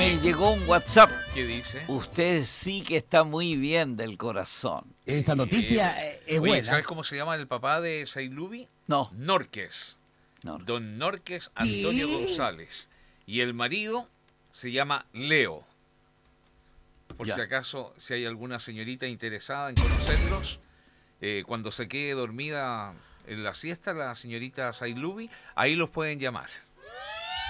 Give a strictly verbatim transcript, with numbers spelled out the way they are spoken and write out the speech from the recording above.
Me llegó un WhatsApp. ¿Qué dice? Usted sí que está muy bien del corazón. Esta noticia eh, es Oye, buena. ¿sabes cómo se llama el papá de Sailubi? No. Norques. No. Don Norques Antonio González. Y el marido se llama Leo. Por Ya. si acaso, si hay alguna señorita interesada en conocerlos, eh, cuando se quede dormida en la siesta, la señorita Sailubi, ahí los pueden llamar.